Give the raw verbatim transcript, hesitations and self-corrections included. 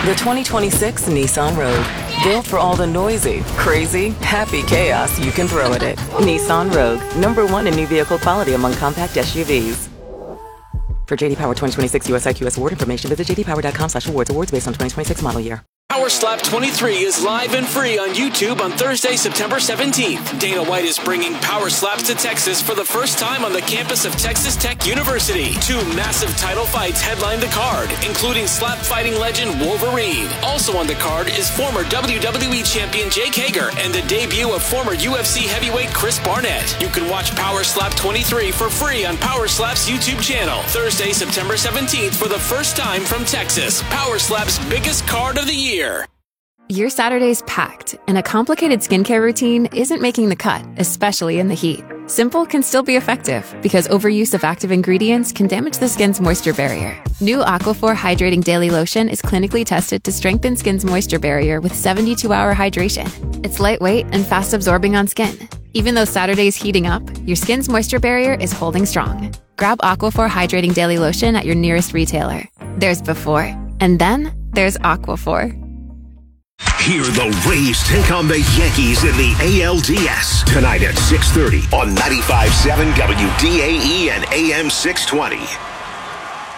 The twenty twenty-six Nissan Rogue. Built for all the noisy, crazy, happy chaos you can throw at it. Nissan Rogue, number one in new vehicle quality among compact S U Vs. For J D Power twenty twenty-six U S I Q S award information, visit j d power dot com slash awards. Awards based on twenty twenty-six model year. Power Slap twenty-three is live and free on YouTube on Thursday, September seventeenth. Dana White is bringing Power Slaps to Texas for the first time on the campus of Texas Tech University. Two massive title fights headline the card, including slap fighting legend Wolverine. Also on the card is former W W E champion Jake Hager and the debut of former U F C heavyweight Chris Barnett. You can watch Power Slap twenty-three for free on Power Slap's YouTube channel. Thursday, September seventeenth for the first time from Texas. Power Slap's biggest card of the year. Your Saturday's packed, and a complicated skincare routine isn't making the cut, especially in the heat. Simple can still be effective because overuse of active ingredients can damage the skin's moisture barrier. New Aquaphor Hydrating Daily Lotion is clinically tested to strengthen skin's moisture barrier with seventy-two hour hydration. It's lightweight and fast absorbing on skin. Even though Saturday's heating up, your skin's moisture barrier is holding strong. Grab Aquaphor Hydrating Daily Lotion at your nearest retailer. There's before, and then there's Aquaphor. Hear the Rays take on the Yankees in the A L D S tonight at six thirty on ninety-five point seven W D A E and A M six twenty.